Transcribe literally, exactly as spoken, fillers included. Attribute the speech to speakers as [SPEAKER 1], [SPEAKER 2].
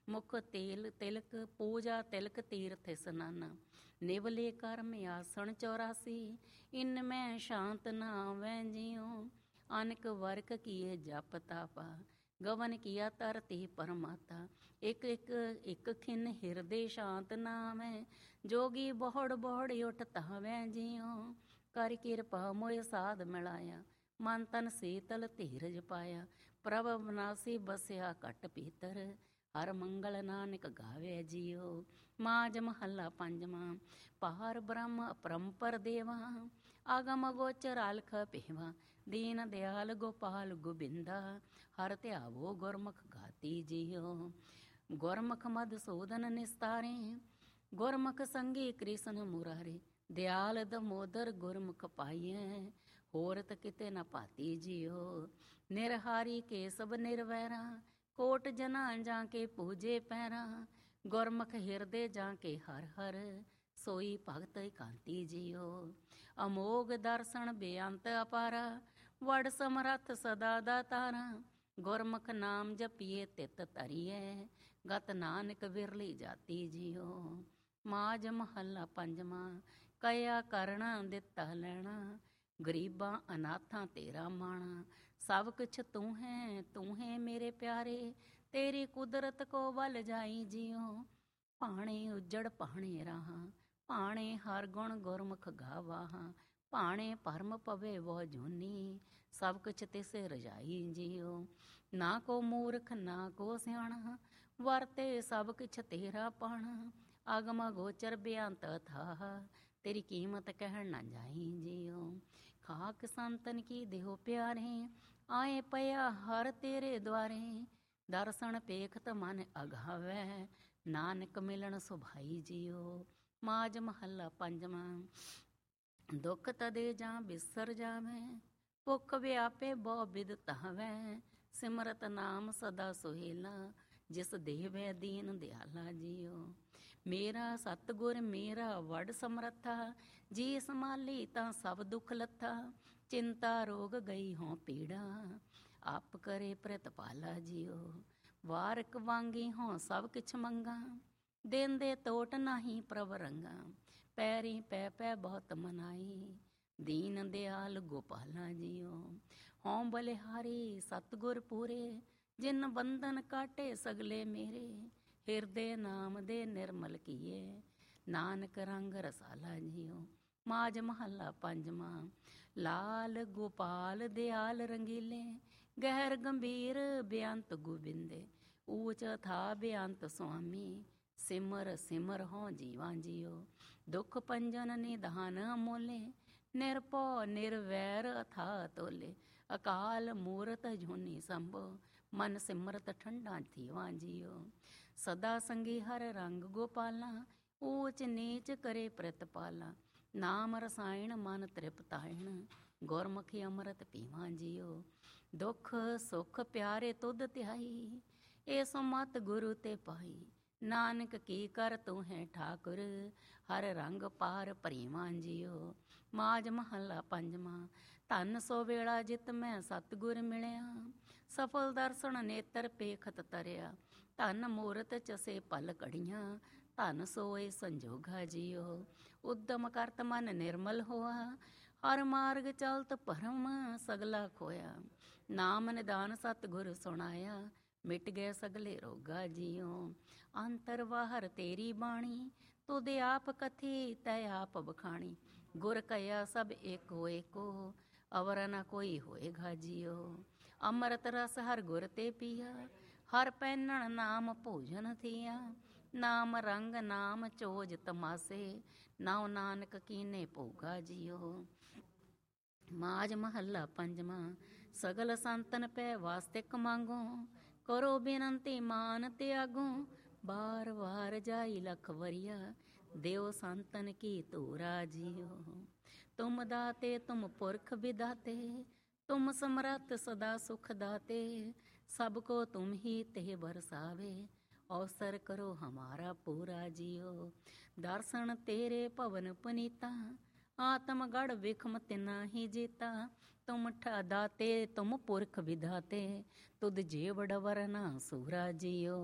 [SPEAKER 1] मुख तेल तिलक पूजा तिलक तीर्थ स्नान। निवले कर्म आसन चौरासी, इनमें शांत ना वै जियो। अनक वर्क किए जप तापा, गवन किया धरती परमाता। एक एक एक खिन हिरदे शांत नामै, जोगी बहुड़ बहुड़ उठ तावै जियो। कर किरपा मोय साध मिलाया, मन तन शीतल धीरज पाया। प्रभ विनाशी बसिया घट भीतर, हर मंगल नानक गावे जियो। माज महला पंजवा। पार ब्रह्म अपरंपर देवा, आगम गोचर अलख पेवा। दीन दयाल गोपाल गोबिंदा, हर ध्यावो गुरमुख गाती जियो। गुरमुख मधुसूदन निस्तारे, गुरमुख संगी कृष्ण मुरारे। दयाल दमोदर गुरमुख पाइए, होरत किते न भाती जियो। निरहारी केसव निर्वैरा, कोट जना जाके पूजे पैरा। गुरमुख हिरदे जाके हर हर, सोई भगत कांति जियो। अमोघ दर्शन बेअंत अपारा, वड समरथ सदा दातारा। गुरमुख नाम जपिए तित तरिए, गत नानक विरली जाति जियो। माज महला पंजवा। कया करना दिता लैना, गरीबां अनाथां तेरा माणा। सब कुछ तू है तू है मेरे प्यारे, तेरी कुदरत को बल जाई जियो। भाणे उजड़ भाणे राहा, भाणे हर गुण गुरमुख गावाहा। भाणे परम पवे वो जूनी, सब कुछ तिसे रजाई जियो। ना को मूर्ख ना को सियाणा, वरते सब कुछ तेरा पाणा। आगम गोचर बेअंत अथाह, तेरी कीमत कहण ना जाई जियो। खाक संतन की देहो प्यारे, आए पया हर तेरे द्वारे। दर्शन पेखत मन अघावै, नानक मिलन सुभाई जियो। माज महला पंजवा। दुख तदे जा बिसर जावै, भुख व्यापे बहु बिद तावै। सिमरत नाम सदा सुहेला, जिस देवै दीन दयाला जियो। मेरा सतगुर मेरा वड समरथा, जी संभाली तां सब दुख लथा। चिंता रोग गई हों पीड़ा, आप करे प्रतिपाला जियो। वारक वांगी हों सब किछ मंगा, देंदे तोट नाही प्रभ रंगा। पैरी पै पै बहुत मनाई, दीन दयाल गोपाला जियो। हों बलिहारी सतगुर पूरे, जिन बंधन काटे सगले मेरे। हिरदे नाम दे निर्मल किए, नानक रंग रसाला जियो। माज महला पंजवा। लाल गोपाल दयाल रंगीले, गहर गंभीर बेअंत गोबिंदे। ऊच था बेअंत स्वामी, सिमर सिमर हों जीवा जियो। दुख पंजन निधान अमोले, निरपौ निर्वैर अथा तोले। अकाल मूरत झूनी संभो, मन सिमरत ठंडा थीवा जियो। सदा संगी हर रंग गोपाला, ऊच नीच करे प्रतिपाला। नाम रसायण मन तृप्तायण, गुरमुखी अमृत पीवा जियो। दुख सुख प्यारे तुद त्याई, ऐसो मत गुरु ते पाई। नानक की कर तू है ठाकुर, हर रंग पार भरीवा जियो। माज महला पंजवा। धन सो वेला जित मैं सतगुर मिलिया, सफल दर्शन नेत्र पेखत तरिया। धन मूरत चसे पल घड़ियाँ, धन सोए संजोगा जियो। उद्यम करत मन निर्मल होआ, हर मार्ग चलत परम सगला खोया। नाम निदान सतगुर सुनाया, मिट गए सगले रोगा जियो। अंतर बाहर तेरी बाणी, तुद आप कथी तै आप बखाणी। गुर कया सब एको एको, अवर न कोई होएगा जियो। अमृत रस हर गुर ते पिया, हर पैनण नाम भोजन थिया। नाम रंग नाम चोज तमासे, नाव नानक कीने भोगा जियो। माज महला पंजवा। सगल संतन पै वास्तिक मांगो, करो बेनंती मान त्यागो। बार बार जाई लख वरिया, देव संतन की तोरा जियो। तुम दाते तुम पुरख विदाते, तुम समरथ सदा सुख दाते। सबको तुम ही ते बरसावे, अवसर करो हमारा पूरा जियो। दर्शन तेरे पवन पुनीता, आत्मगढ़ विखम तिना ही जीता। तुम दाते तुम पुरख विधाते, तुद जेवड़ वरना सूरा जियो।